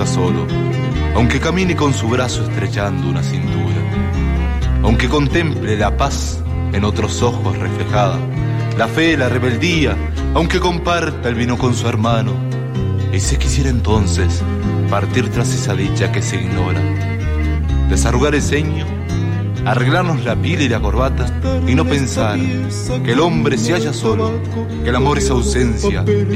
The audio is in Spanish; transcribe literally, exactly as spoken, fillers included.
solo, aunque camine con su brazo estrechando una cintura, aunque contemple la paz en otros ojos reflejada, la fe, la rebeldía, aunque comparta el vino con su hermano, y se quisiera entonces partir tras esa dicha que se ignora, desarrugar el ceño, arreglarnos la piel y la corbata y no pensar que el hombre se halla solo, que el amor es ausencia